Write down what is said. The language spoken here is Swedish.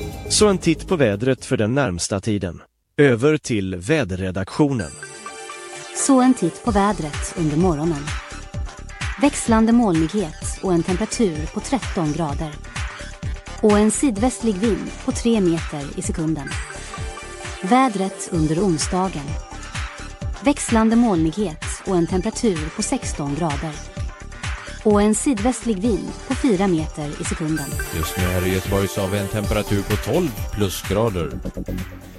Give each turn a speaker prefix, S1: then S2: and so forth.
S1: Så en titt på vädret för den närmsta tiden. Över till väderredaktionen.
S2: Så en titt på vädret under morgonen. Växlande molnighet och en temperatur på 13 grader. Och en sydvästlig vind på 3 meter i sekunden. Vädret under onsdagen. Växlande molnighet och en temperatur på 16 grader. Och en sydvästlig vind på 4 meter i sekunden.
S3: Just nu här i Göteborg så har vi en temperatur på 12 plusgrader.